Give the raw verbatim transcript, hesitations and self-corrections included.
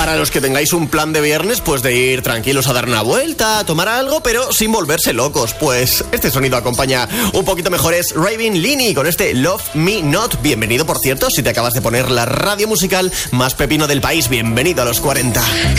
Para los que tengáis un plan de viernes, pues de ir tranquilos a dar una vuelta, a tomar algo, pero sin volverse locos. Pues este sonido acompaña un poquito mejor. Es Raven Lini con este Love Me Not. Bienvenido, por cierto, si te acabas de poner la radio musical más pepino del país. Bienvenido a los cuarenta.